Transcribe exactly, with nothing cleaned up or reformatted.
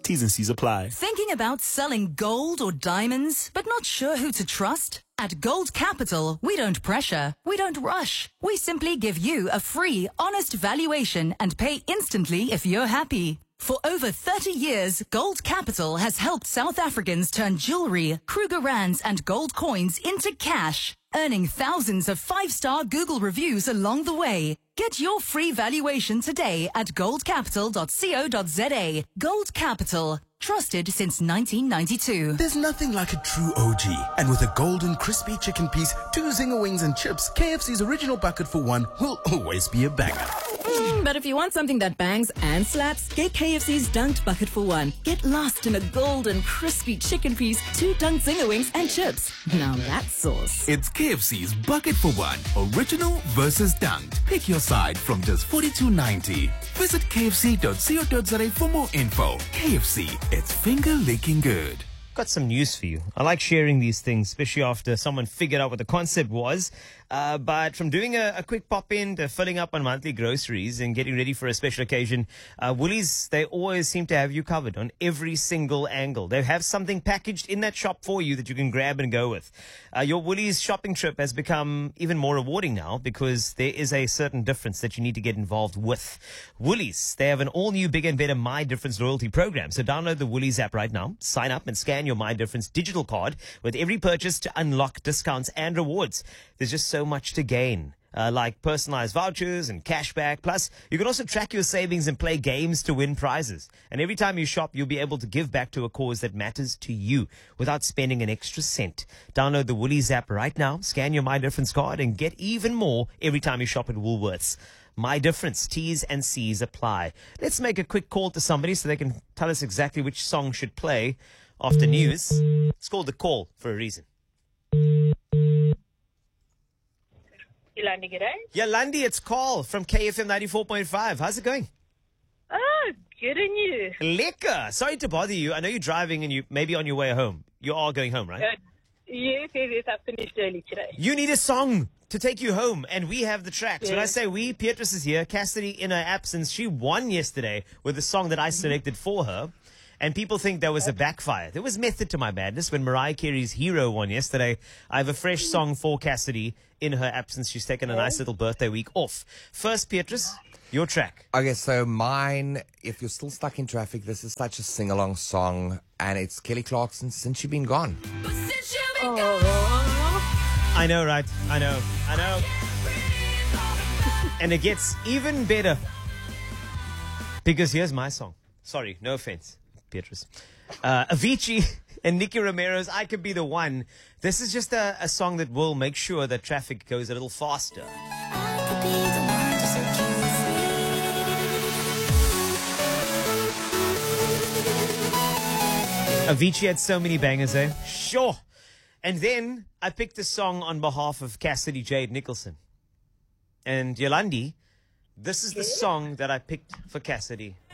T's and C's apply. Thinking about selling gold or diamonds, but not sure who to trust? At Gold Capital, we don't pressure, we don't rush. We simply give you a free, honest valuation and pay instantly if you're happy. For over thirty years, Gold Capital has helped South Africans turn jewelry, Kruger Rands and gold coins into cash, earning thousands of five-star Google reviews along the way. Get your free valuation today at gold capital dot co dot za. Gold Capital. Trusted since nineteen ninety-two. There's nothing like a true O G. And with a golden crispy chicken piece, two zinger wings and chips, K F C's original bucket for one will always be a banger. Mm, but if you want something that bangs and slaps, get K F C's Dunked Bucket for one. Get lost in a golden crispy chicken piece, two dunked zinger wings and chips. Now that's sauce. It's K F C's Bucket for One. Original versus dunked. Pick your side from just forty-two ninety. Visit k f c dot co dot za for more info. K F C, it's finger licking good. Got some news for you. I like sharing these things, especially after someone figured out what the concept was. Uh, but from doing a, a quick pop-in to filling up on monthly groceries and getting ready for a special occasion, uh, Woolies, they always seem to have you covered on every single angle. They have something packaged in that shop for you that you can grab and go with. Uh, your Woolies shopping trip has become even more rewarding now because there is a certain difference that you need to get involved with. Woolies, they have an all-new bigger and better My Difference loyalty program. So download the Woolies app right now, sign up and scan your My Difference digital card with every purchase to unlock discounts and rewards. There's just so much to gain, uh, like personalized vouchers and cashback. Plus, you can also track your savings and play games to win prizes. And every time you shop, you'll be able to give back to a cause that matters to you without spending an extra cent. Download the Woolies app right now, scan your My Difference card, and get even more every time you shop at Woolworths. My Difference, T's and C's apply. Let's make a quick call to somebody so they can tell us exactly which song should play after news. It's called The Call for a reason. Yolandi, g'day. Yolandi, it's Carl from K F M ninety-four point five. How's it going? Oh, good on you. Lekker. Sorry to bother you. I know you're driving and you may be on your way home. You are going home, right? Uh, yes, yes, yes. I finished early today. You need a song to take you home, and we have the tracks. Yeah. When I say we, Beatrice is here. Cassidy, in her absence, she won yesterday with the song that I selected for her. And people think there was a backfire. There was method to my madness. When Mariah Carey's Hero won yesterday, I have a fresh song for Cassidy in her absence. She's taken a nice little birthday week off. First, Beatrice, your track. Okay, so mine, if you're still stuck in traffic, this is such a sing-along song, and it's Kelly Clarkson, Since You've Been Gone. I know, right? I know. I know. And it gets even better. Because here's my song. Sorry, no offense, Beatrice. Uh, Avicii and Nicky Romero's I Could Be the One. This is just a, a song that will make sure that traffic goes a little faster. Avicii had so many bangers, eh? Sure. And then I picked a song on behalf of Cassidy Jade Nicholson. And Yolandi, this is the song that I picked for Cassidy.